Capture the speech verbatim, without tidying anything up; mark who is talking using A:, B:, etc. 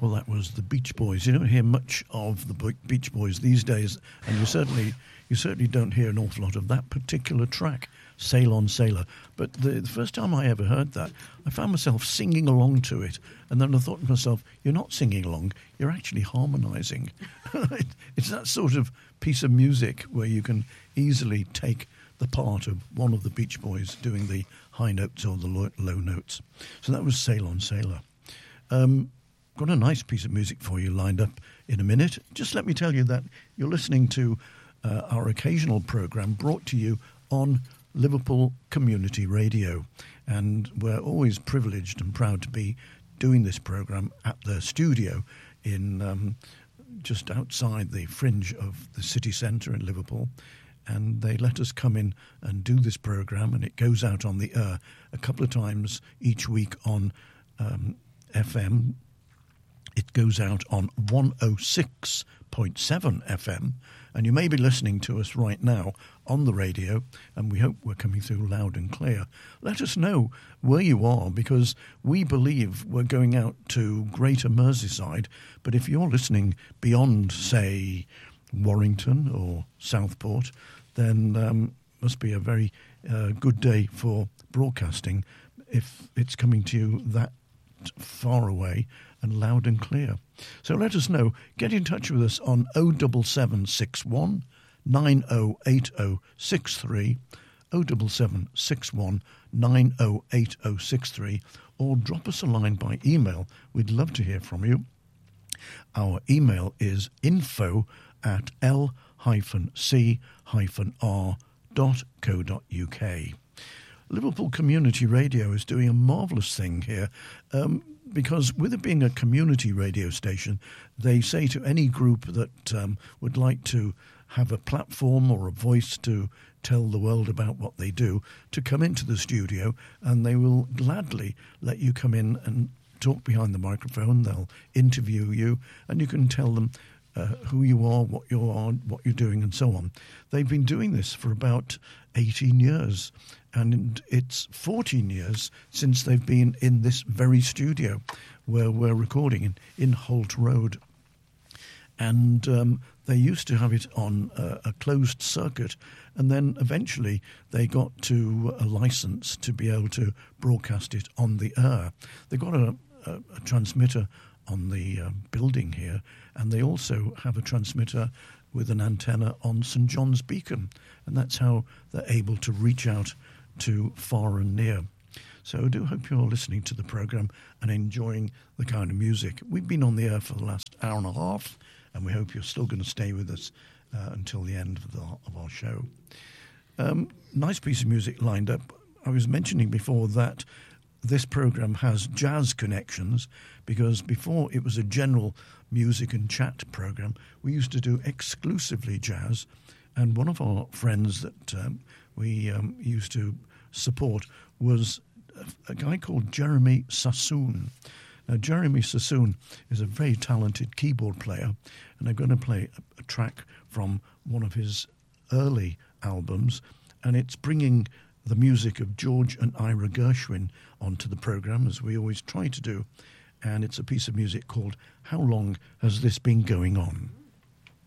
A: Well, that was the Beach Boys. You don't hear much of the Bo- Beach Boys these days, and you certainly you certainly don't hear an awful lot of that particular track, Sail On Sailor. But the, the first time I ever heard that, I found myself singing along to it, and then I thought to myself, you're not singing along, you're actually harmonising. it, it's that sort of piece of music where you can easily take the part of one of the Beach Boys doing the high notes or the low, low notes. So that was Sail On Sailor. Um, got a nice piece of music for you lined up in a minute. Just let me tell you that you're listening to uh, our occasional programme brought to you on Liverpool Community Radio. And we're always privileged and proud to be doing this programme at the studio in um, just outside the fringe of the city centre in Liverpool. And they let us come in and do this programme, and it goes out on the air a couple of times each week on um, F M. It goes out on one oh six point seven F M, and you may be listening to us right now on the radio, and we hope we're coming through loud and clear. Let us know where you are, because we believe we're going out to Greater Merseyside, but if you're listening beyond, say, Warrington or Southport, then um, must be a very uh, good day for broadcasting if it's coming to you that far away and loud and clear. So let us know. Get in touch with us on oh seven seven six one nine oh eight oh six three, oh seven seven six one nine oh eight oh six three, or drop us a line by email. We'd love to hear from you. Our email is info at l c r dot co dot uk. Liverpool Community Radio is doing a marvellous thing here um, because with it being a community radio station, they say to any group that um, would like to have a platform or a voice to tell the world about what they do, to come into the studio, and they will gladly let you come in and talk behind the microphone. They'll interview you, and you can tell them Uh, who you are, what you are, what you're doing, and so on. They've been doing this for about eighteen years, and it's fourteen years since they've been in this very studio where we're recording in, in Holt Road. And um, they used to have it on a, a closed circuit, and then eventually they got to a license to be able to broadcast it on the air. They got a, a, a transmitter on the uh, building here, and they also have a transmitter with an antenna on St John's Beacon, and that's how they're able to reach out to far and near. So I do hope you're listening to the programme and enjoying the kind of music. We've been on the air for the last hour and a half, and we hope you're still going to stay with us uh, until the end of, the, of our show. Um, nice piece of music lined up. I was mentioning before that this programme has jazz connections, because before it was a general music and chat programme, we used to do exclusively jazz. And one of our friends that um, we um, used to support was a, a guy called Jeremy Sassoon. Now, Jeremy Sassoon is a very talented keyboard player, and I'm going to play a, a track from one of his early albums, and it's bringing the music of George and Ira Gershwin onto the programme, as we always try to do. And it's a piece of music called How Long Has This Been Going On?